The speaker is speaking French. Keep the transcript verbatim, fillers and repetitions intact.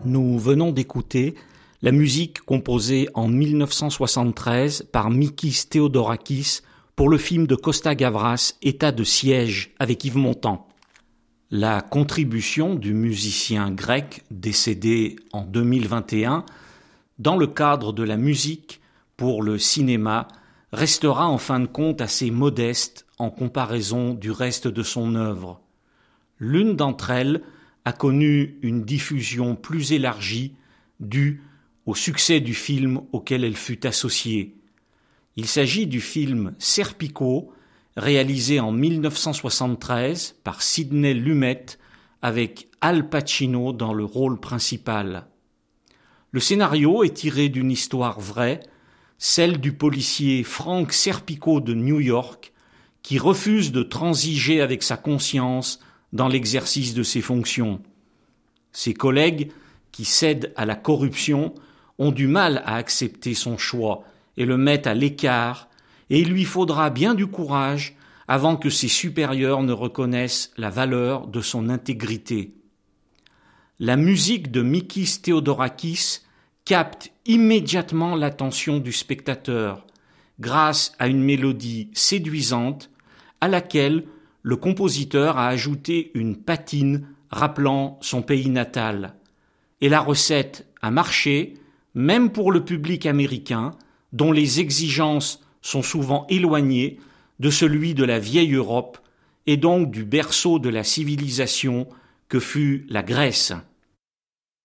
Nous venons d'écouter la musique composée en mille neuf cent soixante-treize par Mikis Theodorakis pour le film de Costa Gavras, État de siège, avec Yves Montand. La contribution du musicien grec décédé en deux mille vingt et un dans le cadre de la musique pour le cinéma restera en fin de compte assez modeste en comparaison du reste de son œuvre. L'une d'entre elles a connu une diffusion plus élargie due au succès du film auquel elle fut associée. Il s'agit du film Serpico, réalisé en mille neuf cent soixante-treize par Sidney Lumet avec Al Pacino dans le rôle principal. Le scénario est tiré d'une histoire vraie, celle du policier Frank Serpico de New York, qui refuse de transiger avec sa conscience dans l'exercice de ses fonctions. Ses collègues, qui cèdent à la corruption, ont du mal à accepter son choix et le mettent à l'écart, et il lui faudra bien du courage avant que ses supérieurs ne reconnaissent la valeur de son intégrité. La musique de Mikis Theodorakis capte immédiatement l'attention du spectateur grâce à une mélodie séduisante à laquelle le compositeur a ajouté une patine rappelant son pays natal. Et la recette a marché, même pour le public américain, dont les exigences sont souvent éloignées de celui de la vieille Europe et donc du berceau de la civilisation que fut la Grèce.